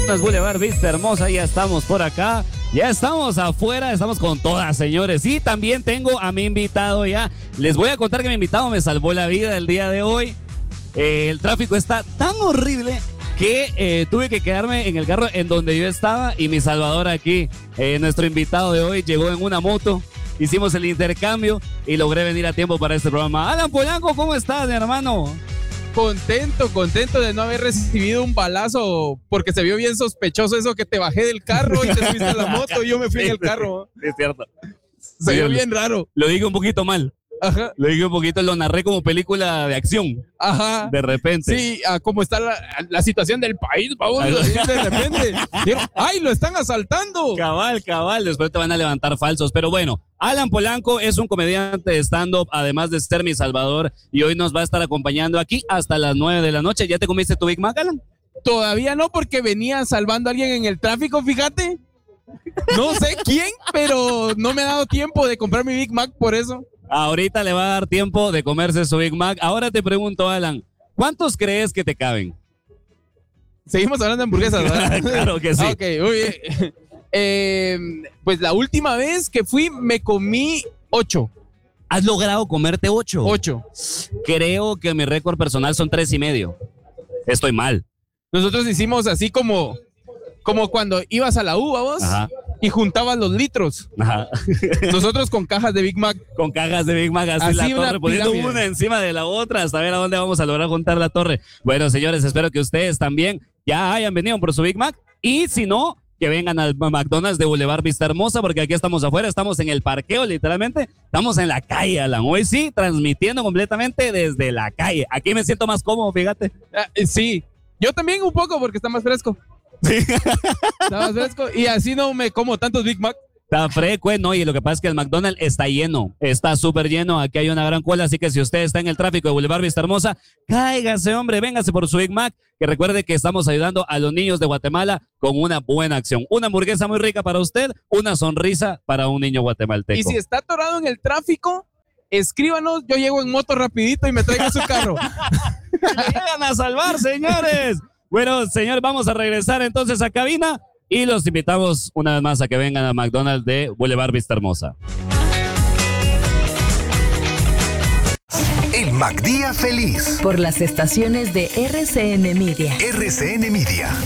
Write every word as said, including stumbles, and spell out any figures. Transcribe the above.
McDonald's Boulevard Vista Hermosa, ya estamos por acá, ya estamos afuera, estamos con todas, señores. Y también tengo a mi invitado ya. Les voy a contar que mi invitado me salvó la vida el día de hoy. Eh, el tráfico está tan horrible que eh, tuve que quedarme en el carro en donde yo estaba y mi salvador aquí, eh, nuestro invitado de hoy, llegó en una moto. Hicimos el intercambio y logré venir a tiempo para este programa. Alan Polanco, ¿cómo estás, mi hermano? Contento, contento de no haber recibido un balazo porque se vio bien sospechoso eso que te bajé del carro y te subiste a la moto y yo me fui en el carro. Es cierto. Se vio lo, bien raro. Lo dije un poquito mal. Ajá. Lo dije un poquito, lo narré como película de acción. Ajá. De repente. Sí, a cómo está la, la situación del país, vamos, de repente. ¡Ay, lo están asaltando! Cabal, cabal, después te van a levantar falsos. Pero bueno, Alan Polanco es un comediante de stand-up, además de ser mi salvador, y hoy nos va a estar acompañando aquí hasta las nueve de la noche. ¿Ya te comiste tu Big Mac, Alan? Todavía no, porque venía salvando a alguien en el tráfico, fíjate. No sé quién, pero no me ha dado tiempo de comprar mi Big Mac por eso. Ahorita le va a dar tiempo de comerse su Big Mac. Ahora te pregunto, Alan, ¿cuántos crees que te caben? Seguimos hablando de hamburguesas, ¿verdad? Claro que sí. Ok, muy bien. Eh, pues la última vez que fui me comí ocho. ¿Has logrado comerte ocho? Ocho. Creo que mi récord personal son tres y medio. Estoy mal. Nosotros hicimos así como, como cuando ibas a la U, vos. Ajá. Y juntabas los litros. Ajá. Nosotros con cajas de Big Mac. Con cajas de Big Mac, así, así la torre, poniendo una encima de la otra hasta ver a dónde vamos a lograr juntar la torre. Bueno, señores, espero que ustedes también ya hayan venido por su Big Mac. Y si no, que vengan al McDonald's de Boulevard Vista Hermosa, porque aquí estamos afuera, estamos en el parqueo, literalmente. Estamos en la calle, Alan. Hoy sí, transmitiendo completamente desde la calle. Aquí me siento más cómodo, fíjate. Ah, sí, yo también un poco porque está más fresco. Sí. Está más fresco y así no me como tantos Big Mac. Está fresco, ¿no? Y lo que pasa es que el McDonald's está lleno, está súper lleno, aquí hay una gran cola, así que si usted está en el tráfico de Boulevard Vista Hermosa, cáigase, hombre, véngase por su Big Mac, que recuerde que estamos ayudando a los niños de Guatemala con una buena acción. Una hamburguesa muy rica para usted, una sonrisa para un niño guatemalteco. Y si está atorado en el tráfico, escríbanos, yo llego en moto rapidito y me traigo su carro. Me llegan a salvar, señores. Bueno, señor, vamos a regresar entonces a cabina y los invitamos una vez más a que vengan a McDonald's de Boulevard Vista Hermosa. El MacDía Feliz. Por las estaciones de R C N Media. R C N Media.